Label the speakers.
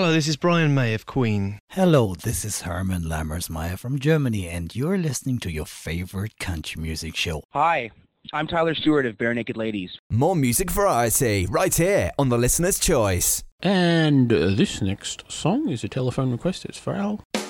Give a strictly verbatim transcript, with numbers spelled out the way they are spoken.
Speaker 1: Hello, this is Brian May of Queen.
Speaker 2: Hello, this is Herman Lammersmeyer from Germany, and you're listening to your favorite country music show.
Speaker 3: Hi, I'm Tyler Stewart of Bare Naked Ladies.
Speaker 4: More music variety right here on The Listener's Choice.
Speaker 5: And uh, this next song is a telephone request. It's for Al.